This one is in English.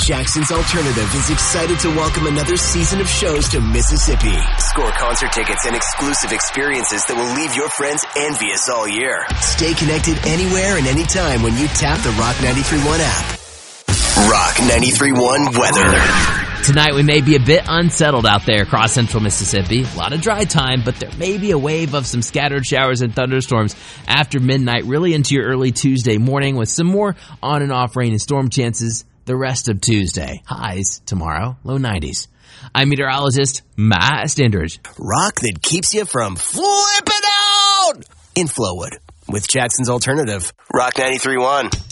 Jackson's Alternative is excited to welcome another season of shows to Mississippi. Score concert tickets and exclusive experiences that will leave your friends envious all year. Stay connected anywhere and anytime when you tap the Rock 93.1 app. Rock 93.1 weather. Tonight we may be a bit unsettled out there across central Mississippi. A lot of dry time, but there may be a wave of some scattered showers and thunderstorms after midnight, really into your early Tuesday morning, with some more on and off rain and storm chances the rest of Tuesday. Highs tomorrow, low 90s. I'm meteorologist Matt Standridge. Rock that keeps you from flipping out in Flowood with Jackson's Alternative. Rock 93.1.